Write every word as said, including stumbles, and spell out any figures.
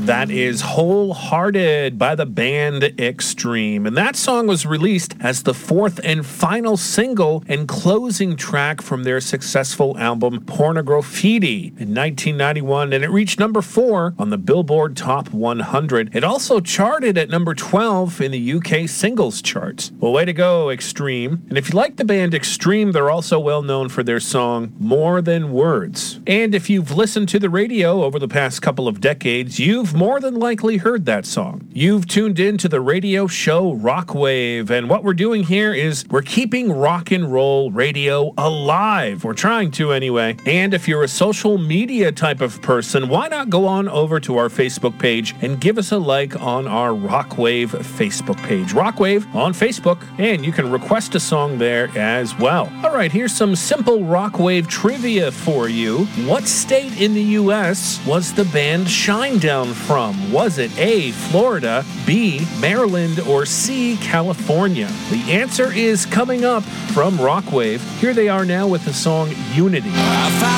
That is Wholehearted by the band Extreme. And that song was released as the fourth and final single and closing track from their successful album Pornograffiti in nineteen ninety-one, and it reached number four on the Billboard Top one hundred. It also charted at number twelve in the U K singles charts. Well, way to go, Extreme. And if you like the band Extreme, they're also well known for their song More Than Words. And if you've listened to the radio over the past couple of decades, you've more than likely heard that song. You've tuned in to the radio show Rockwave, and what we're doing here is we're keeping rock and roll radio alive. We're trying to anyway. And if you're a social media type of person, why not go on over to our Facebook page and give us a like on our Rockwave Facebook page. Rockwave on Facebook, and you can request a song there as well. All right, here's some simple Rockwave trivia for you. What state in the U S was the band Shinedown from? Was it A, Florida, B, Maryland, or C, California? The answer is coming up from Rockwave. Here they are now with the song Unity.